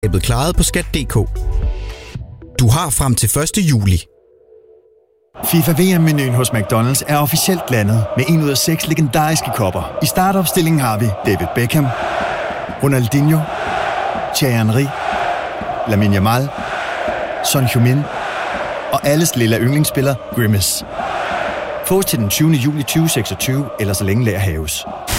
klaret på skat.dk. Du har frem til 1. juli. FIFA VM-menuen hos McDonald's er officielt landet med 1 ud af 6 legendariske kopper. I startopstillingen har vi David Beckham, Ronaldinho, Thierry Henry, Lamine Yamal, Son Heung-min og alles lille yndlingsspiller Grimace. Fås til den 20. juli 2026, eller så længe lager haves.